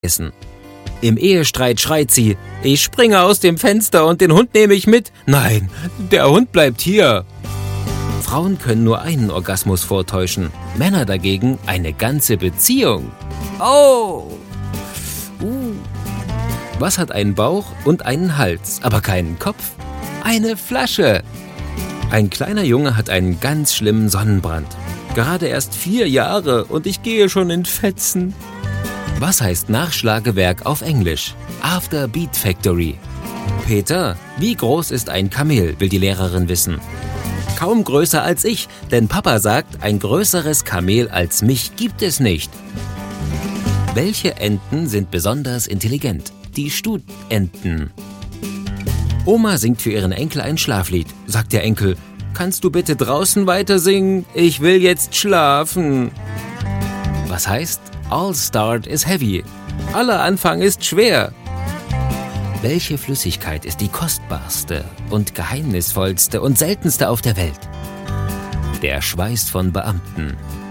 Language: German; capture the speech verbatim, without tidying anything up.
essen. Im Ehestreit schreit sie: Ich springe aus dem Fenster und den Hund nehme ich mit. Nein, der Hund bleibt hier. Frauen können nur einen Orgasmus vortäuschen, Männer dagegen eine ganze Beziehung. Oh! Uh. Was hat einen Bauch und einen Hals, aber keinen Kopf? Eine Flasche. Ein kleiner Junge hat einen ganz schlimmen Sonnenbrand. Gerade erst vier Jahre und ich gehe schon in Fetzen. Was heißt Nachschlagewerk auf Englisch? After Beat Factory. Peter, wie groß ist ein Kamel, will die Lehrerin wissen. Kaum größer als ich, denn Papa sagt, ein größeres Kamel als mich gibt es nicht. Welche Enten sind besonders intelligent? Die Stutenten. Oma singt für ihren Enkel ein Schlaflied. Sagt der Enkel: Kannst du bitte draußen weiter singen? Ich will jetzt schlafen. Was heißt All start is heavy? Aller Anfang ist schwer. Welche Flüssigkeit ist die kostbarste und geheimnisvollste und seltenste auf der Welt? Der Schweiß von Beamten.